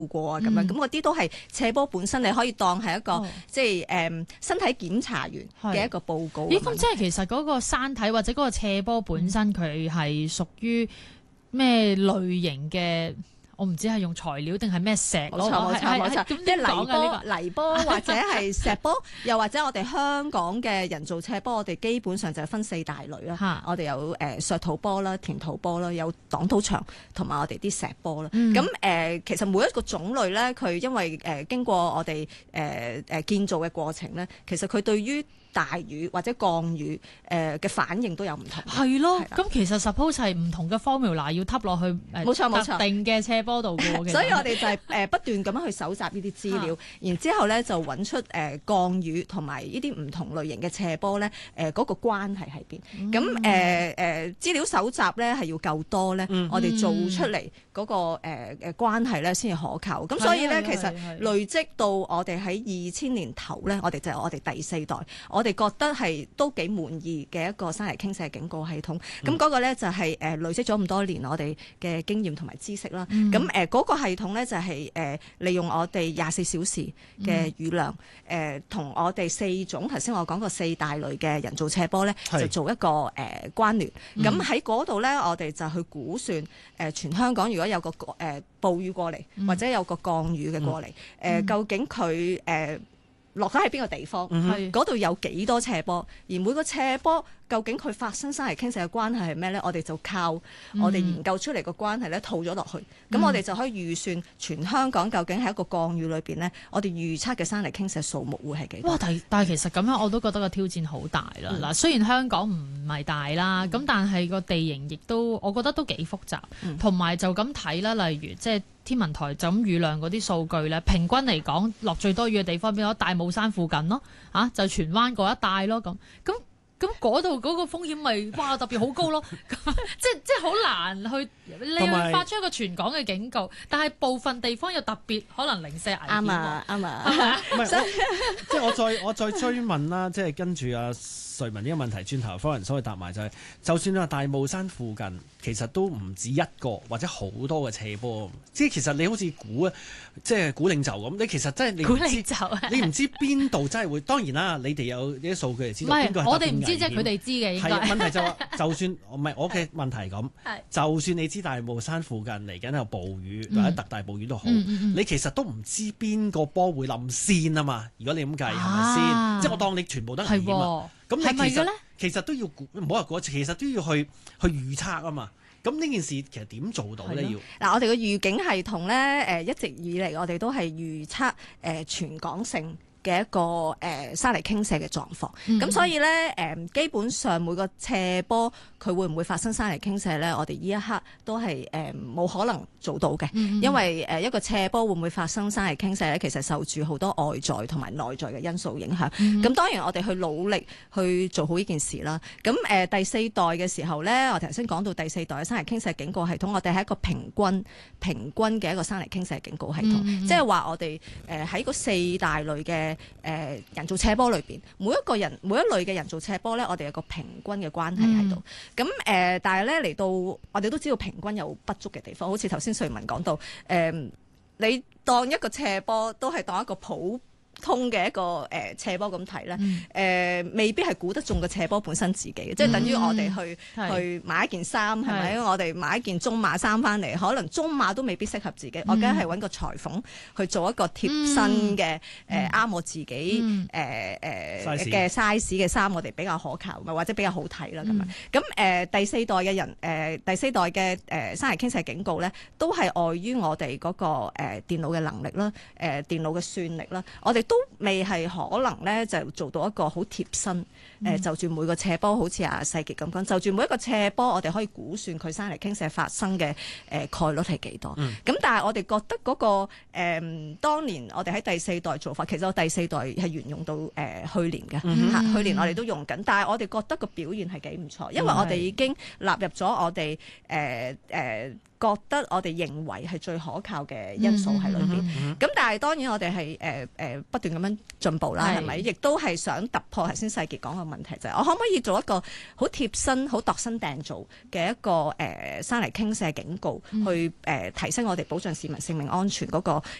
過啊咁樣，咁嗰啲都係斜坡本身，你可以當係一個即係身體檢查員嘅一個報告。 咦，咁即係其實嗰個山體或者嗰個斜坡本身佢係屬於咩類型嘅？我唔知係用材料定係咩石咯， 冇錯， 即係泥波或者係石波，又或者我哋香港嘅人造斜坡，我哋基本上就係分4大類啦。我哋有削土坡啦、填土坡啦，有擋土牆同埋我哋啲石坡啦。咁其實每一個種類咧，佢因為經過我哋建造嘅過程咧，其實佢對於大雨或者降雨嘅反應都有唔同。 係咯，咁其實 suppose 係唔同嘅 formula 要揼落去冇錯特定嘅斜坡度嘅。 所以我哋就係不斷咁樣去搜集呢啲資料，然之後咧就揾出降雨同埋呢啲唔同類型嘅斜坡咧嗰個關係喺邊。咁資料搜集咧係要夠多咧，我哋做出嚟嗰個關係咧先係可靠。咁所以咧其實累積到我哋喺2000年頭咧，我哋就係我哋第4代。我哋覺得係都幾滿意嘅一個山泥傾瀉警告系統。咁嗰個咧就係累積咗咁多年我哋嘅經驗同埋知識啦。咁嗰個系統咧就係利用我哋24小時嘅雨量，同我哋4種頭先我講過4大類嘅人造斜坡咧，就做一個關聯。咁喺嗰度咧，我哋就去估算全香港如果有個暴雨過嚟，或者有個降雨嘅過嚟，究竟佢落咗喺邊個地方？嗰度有幾多斜坡？而每個斜坡究竟佢發生山泥傾瀉嘅關係係咩咧？我哋就靠我哋研究出嚟個關係咧套咗落去，咁我哋就可以預算全香港究竟喺一個降雨裏邊咧，我哋預測嘅山泥傾瀉數目會係幾多？ 哇！但係其實咁樣我都覺得個挑戰好大啦。嗱，雖然香港唔係大啦，咁但係個地形亦都我覺得都幾複雜，同埋就咁睇啦，例如即係天文台就咁雨量嗰啲數據咧，平均嚟講落最多雨嘅地方邊？大帽山附近咯，就荃灣嗰一帶咯，咁嗰度嗰個風險咪特別好高咯，即係好難去你去發出一個全港嘅警告，但係部分地方又特別可能零舍危險。 啱啊， 即係我再追問啦，即係跟住阿瑞文呢個問題，轉頭科人所謂答埋就係，就算你話大帽山附近，其實都唔止一個或者好多嘅斜坡，即係其實你好似即係估領袖咁，你其實真係你唔知邊度真係會。當然啦，你哋有啲數據嚟知道邊個係特別危險。我哋唔知，即係佢哋知嘅。應該係問題就話，就算唔係我嘅問題咁，就算你知大帽山附近嚟緊有暴雨或者特大暴雨都好，你其實都唔知邊個波會冧先啊嘛。如果你咁計係咪先？即係我當你全部都危險啊。咁你其實都要唔好話估，其實都要去預測啊嘛。咁呢件事其實點做到咧？ 我哋嘅預警系統咧，一直以嚟我哋都係預測全港性嘅一個山泥傾瀉嘅狀況。咁所以咧基本上每個斜坡佢會唔會發生山泥傾瀉咧？我哋呢一刻都係冇可能做到嘅，因為一個斜坡會唔會發生山泥傾瀉咧？其實受住好多外在同埋內在嘅因素影響。咁當然我哋去努力去做好呢件事啦。咁第4代嘅時候咧，我頭先講到第4代嘅山泥傾瀉警告系統，我哋係一個平均嘅一個山泥傾瀉警告系統，即係話我哋喺嗰4大類嘅人造斜坡裏邊，每一類嘅人造斜坡咧，我哋有個平均嘅關係喺度。咁但係咧嚟到我哋都知道平均有不足嘅地方，好似頭先瑞文講到，你當一個斜坡都係當一個普通嘅一個斜坡咁睇咧，未必係估得中個斜坡本身自己嘅，即係等於我哋去買一件衫，係咪？我哋買一件中碼衫翻嚟，可能中碼都未必適合自己，我梗係揾個裁縫去做一個貼身嘅啱我自己嘅 size 嘅衫，我哋比較可靠，或者比較好睇啦咁樣。咁第4代嘅山泥傾瀉警告咧，都係礙於我哋嗰個電腦嘅能力啦，電腦嘅算力啦，我哋都未係可能咧就做到一個好貼身，就住每個斜坡，好似阿世傑咁講，就住每一個斜坡，我哋可以估算佢山泥傾瀉發生嘅概率係幾多。咁但係我哋覺得嗰個當年我哋喺第4代做法，其實我第4代係沿用到去年嘅，去年我哋都用緊，但係我哋覺得個表現係幾唔錯，因為我哋已經納入咗我哋覺得我哋認為係最可靠嘅因素喺裏邊。咁但係當然我哋係不斷咁樣進步啦，係咪？亦都係想突破頭先世傑講嘅問題，就係我可唔可以做一個好貼身、好度身訂造嘅一個山泥傾瀉警告，去提升我哋保障市民性命安全嗰個